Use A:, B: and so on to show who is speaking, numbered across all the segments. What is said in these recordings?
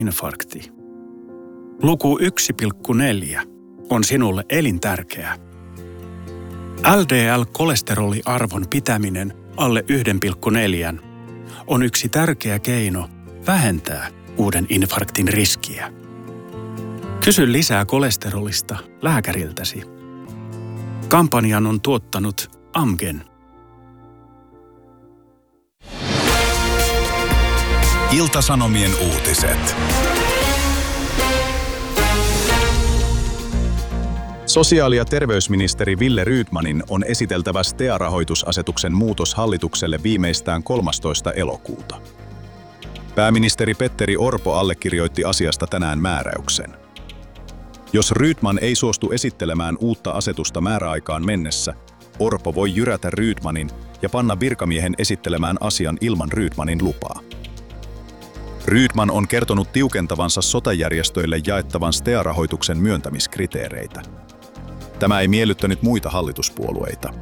A: infarkti. Luku 1,4 on sinulle elintärkeä. LDL-kolesteroliarvon pitäminen alle 1,4 on yksi tärkeä keino vähentää uuden infarktin riskiä. Kysy lisää kolesterolista lääkäriltäsi. Kampanjan on tuottanut Amgen.
B: Ilta-Sanomien uutiset. Sosiaali- ja terveysministeri Wille Rydmanin on esiteltävä STEA-rahoitusasetuksen muutos hallitukselle viimeistään 13. elokuuta. Pääministeri Petteri Orpo allekirjoitti asiasta tänään määräyksen. Jos Rydman ei suostu esittelemään uutta asetusta määräaikaan mennessä, Orpo voi jyrätä Rydmanin ja panna virkamiehen esittelemään asian ilman Rydmanin lupaa. Rydman on kertonut tiukentavansa sotajärjestöille jaettavan STEA-rahoituksen myöntämiskriteereitä. Tämä ei miellyttänyt muita hallituspuolueita.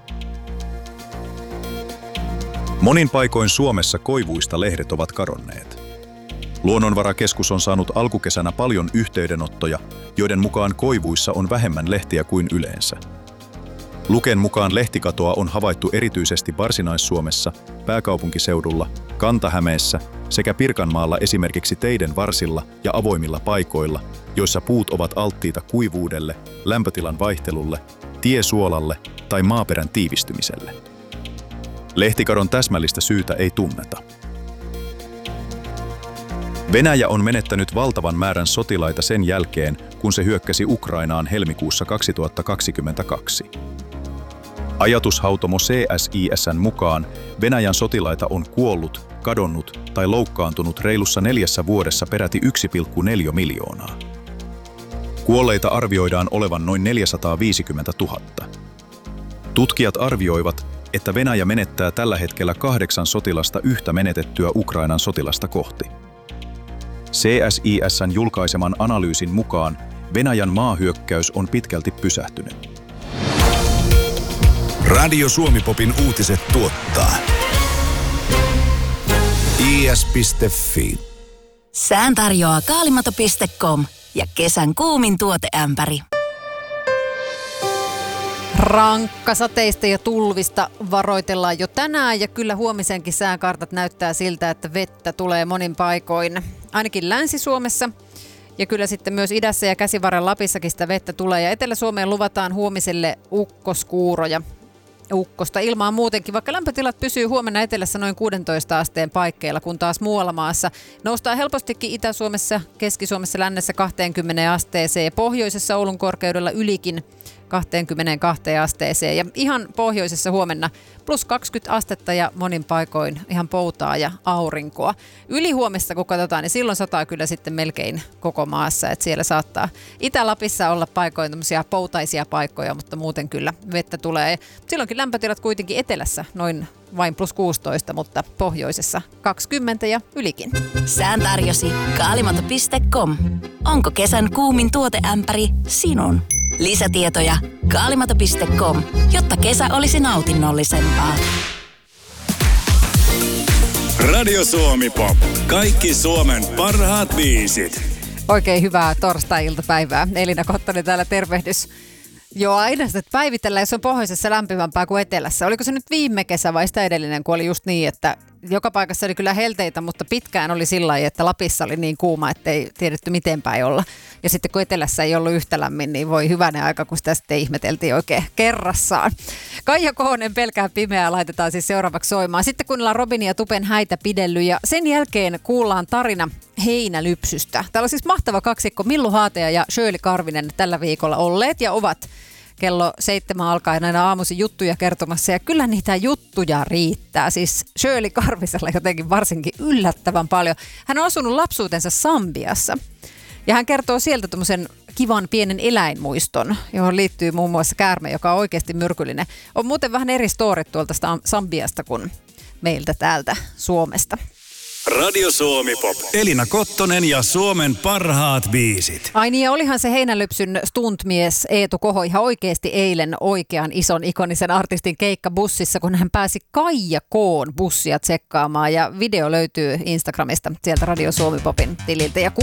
B: Monin paikoin Suomessa koivuista lehdet ovat kadonneet. Luonnonvarakeskus on saanut alkukesänä paljon yhteydenottoja, joiden mukaan koivuissa on vähemmän lehtiä kuin yleensä. Luken mukaan lehtikatoa on havaittu erityisesti Varsinais-Suomessa, pääkaupunkiseudulla, Kanta-Hämeessä sekä Pirkanmaalla esimerkiksi teiden varsilla ja avoimilla paikoilla, joissa puut ovat alttiita kuivuudelle, lämpötilan vaihtelulle, tiesuolalle tai maaperän tiivistymiselle. Lehtikadon täsmällistä syytä ei tunneta. Venäjä on menettänyt valtavan määrän sotilaita sen jälkeen, kun se hyökkäsi Ukrainaan helmikuussa 2022. Ajatushautomo CSIS:n mukaan Venäjän sotilaita on kuollut, kadonnut tai loukkaantunut reilussa 4 vuodessa peräti 1,4 miljoonaa. Kuolleita arvioidaan olevan noin 450 000. Tutkijat arvioivat, että Venäjä menettää tällä hetkellä 8 sotilasta yhtä menetettyä Ukrainan sotilasta kohti. CSIS:n julkaiseman analyysin mukaan Venäjän maahyökkäys on pitkälti pysähtynyt.
C: Radio Suomi-popin uutiset tuottaa is.fi.
D: Sään tarjoaa kaalimato.com ja kesän kuumin tuoteämpäri.
E: Rankkasateista ja tulvista varoitellaan jo tänään ja kyllä huomisenkin säänkartat näyttää siltä, että vettä tulee monin paikoin. Ainakin Länsi-Suomessa ja kyllä sitten myös idässä ja Käsivarren Lapissakin sitä vettä tulee. Ja Etelä-Suomeen luvataan huomiselle ukkoskuuroja. Ukkosta ilmaa muutenkin, vaikka lämpötilat pysyy huomenna etelässä noin 16 asteen paikkeilla, kun taas muualla maassa noustaan helpostikin Itä-Suomessa, Keski-Suomessa, lännessä 20 asteeseen ja pohjoisessa Oulun korkeudella ylikin 22 asteeseen ja ihan pohjoisessa huomenna plus 20 astetta ja monin paikoin ihan poutaa ja aurinkoa. Ylihuomessa kun katsotaan, niin silloin sataa kyllä sitten melkein koko maassa, että siellä saattaa Itä-Lapissa olla paikoin tämmöisiä poutaisia paikkoja, mutta muuten kyllä vettä tulee. Silloinkin lämpötilat kuitenkin etelässä noin vain plus 16, mutta pohjoisessa 20 ja ylikin.
D: Sään tarjosi kaalimato.com. Onko kesän kuumin tuoteämpäri sinun? Lisätietoja kaalimato.com, jotta kesä olisi nautinnollisempaa.
C: Radio Suomi-pop. Kaikki Suomen parhaat biisit.
E: Oikein hyvää torstai-iltapäivää. Elina Kottonen täällä, tervehdys. Joo, aina sitä päivitellään, jos on pohjoisessa lämpimämpää kuin etelässä. Oliko se nyt viime kesä vai sitä edellinen, kun oli just niin, että joka paikassa oli kyllä helteitä, mutta pitkään oli sillä lailla, että Lapissa oli niin kuuma, ettei tiedetty miten päin olla. Ja sitten kun etelässä ei ollut yhtä lämmin, niin voi hyvänen aika, kun sitä sitten ihmeteltiin oikein kerrassaan. Kaija Kohonen, Pelkää pimeää laitetaan siis seuraavaksi soimaan. Sitten kuunnellaan Robin ja Tupen Häitä pidelly ja sen jälkeen kuullaan tarina heinälypsystä. Täällä on siis mahtava kaksikko Millu Haateja ja Shirley Karvinen tällä viikolla olleet ja ovat kello 7 alkaen aina aamuisin juttuja kertomassa ja kyllä niitä juttuja riittää. Siis Shirley Karvisella jotenkin varsinkin yllättävän paljon. Hän on asunut lapsuutensa Sambiassa ja hän kertoo sieltä tommosen kivan pienen eläinmuiston, johon liittyy muun muassa käärme, joka on oikeasti myrkyllinen. On muuten vähän eri storit tuolta Sambiasta kuin meiltä täältä Suomesta.
C: Radio Suomi Pop. Elina Kottonen ja Suomen parhaat biisit.
E: Ai niin, ja olihan se Heinälypsyn stuntmies Eetu Koho ihan oikeasti eilen oikean ison ikonisen artistin keikka bussissa, kun hän pääsi Kaija K:n bussia tsekkaamaan. Ja video löytyy Instagramista sieltä Radio Suomi Popin tililtä. Ja